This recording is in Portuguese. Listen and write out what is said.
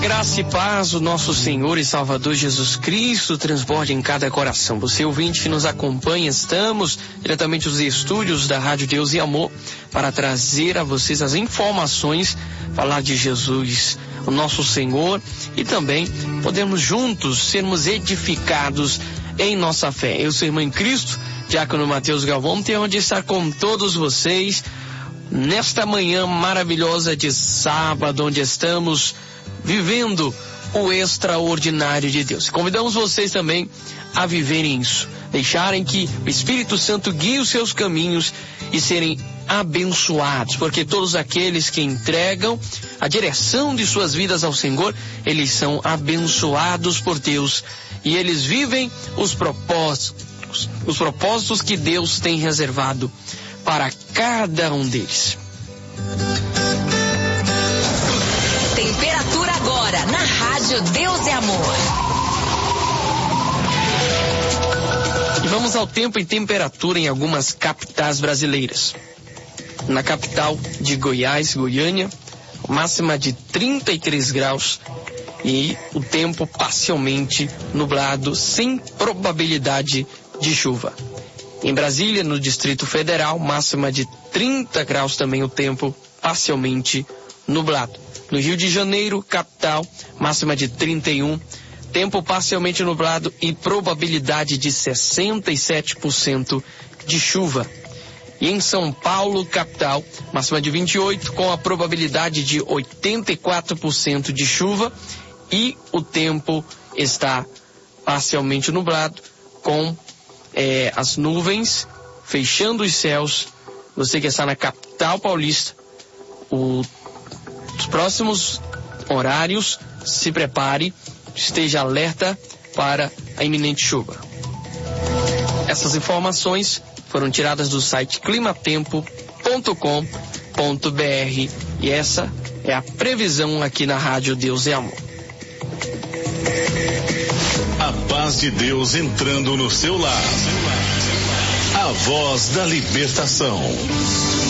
Graça e paz, o nosso Senhor e Salvador Jesus Cristo transborde em cada coração. Você ouvinte que nos acompanha, estamos diretamente dos estúdios da Rádio Deus e Amor para trazer a vocês as informações, falar de Jesus, o nosso Senhor, e também podemos juntos sermos edificados em nossa fé. Eu sou irmão em Cristo, Diácono Mateus Galvão, tenho onde estar com todos vocês nesta manhã maravilhosa de sábado, onde estamos vivendo o extraordinário de Deus. Convidamos vocês também a viverem isso, deixarem que o Espírito Santo guie os seus caminhos e serem abençoados, porque todos aqueles que entregam a direção de suas vidas ao Senhor, eles são abençoados por Deus e eles vivem os propósitos que Deus tem reservado para cada um deles. Temperatura agora na Rádio Deus é Amor. E vamos ao tempo e temperatura em algumas capitais brasileiras. Na capital de Goiás, Goiânia, máxima de 33 graus e o tempo parcialmente nublado, sem probabilidade de chuva. Em Brasília, no Distrito Federal, máxima de 30 graus também, o tempo parcialmente nublado. No Rio de Janeiro, capital, máxima de 31, tempo parcialmente nublado e probabilidade de 67% de chuva. E em São Paulo, capital, máxima de 28, com a probabilidade de 84% de chuva e o tempo está parcialmente nublado, com as nuvens fechando os céus. Você que está na capital paulista, os próximos horários, se prepare, esteja alerta para a iminente chuva. Essas informações foram tiradas do site climatempo.com.br e essa é a previsão aqui na Rádio Deus é Amor. A paz de Deus entrando no seu lar. A voz da libertação.